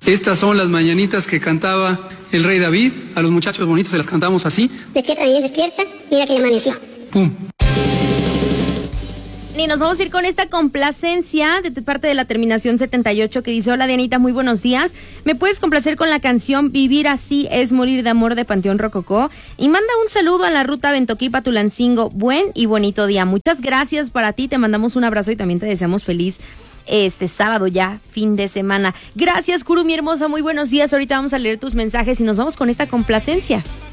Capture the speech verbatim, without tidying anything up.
Estas son las mañanitas que cantaba el rey David. A los muchachos bonitos se las cantamos así. Despierta, niña, despierta. Mira que ya amaneció. ¡Pum! Y nos vamos a ir con esta complacencia de parte de la terminación setenta y ocho que dice: hola Dianita, muy buenos días. ¿Me puedes complacer con la canción Vivir así es morir de amor de Panteón Rococó? Y manda un saludo a la ruta Bentoquí-Patulancingo. Buen y bonito día. Muchas gracias para ti, te mandamos un abrazo y también te deseamos feliz este sábado ya, fin de semana. Gracias, Kuru, mi hermosa, muy buenos días. Ahorita vamos a leer tus mensajes y nos vamos con esta complacencia.